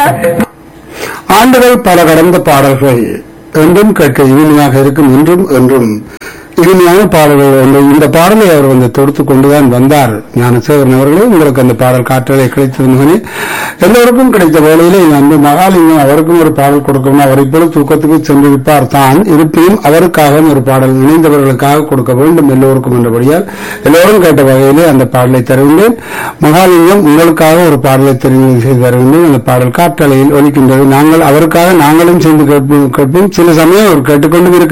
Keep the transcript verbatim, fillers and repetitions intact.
ஆண்டுகள் பல கடந்த பாடல்கள் என்றும் கேட்க இனிமையாக இருக்கும். இன்றும் என்றும் இனிமையான பாடல்கள் ஒன்று. இந்த பாடலை அவர் வந்து தொடுத்துக் கொண்டுதான் வந்தார். ஞானசேகரன் அவர்களே, உங்களுக்கு அந்த பாடல் காற்றலை கிடைத்தது மகனே. எல்லோருக்கும் கிடைத்த வேளையிலே அந்த மகாலிங்கம் அவருக்கும் ஒரு பாடல் கொடுக்கணும். அவர் இப்பொழுது தூக்கத்துக்கு சென்றிருப்பார் தான். இருப்பினும் அவருக்காக ஒரு பாடல் இணைந்தவர்களுக்காக கொடுக்க வேண்டும் எல்லோருக்கும் என்றபடியால் எல்லோரும் கேட்ட வகையிலே அந்த பாடலை தருகின்றேன். மகாலிங்கம் உங்களுக்காக ஒரு பாடலை தெரிவு செய்து தருகின்றேன். அந்த பாடல் காற்றலையில் ஒலிக்கின்றது. நாங்கள் அவருக்காக நாங்களும் சேர்ந்து கேட்போம். சில சமயம் அவர் கேட்டுக்கொண்டும் இருக்க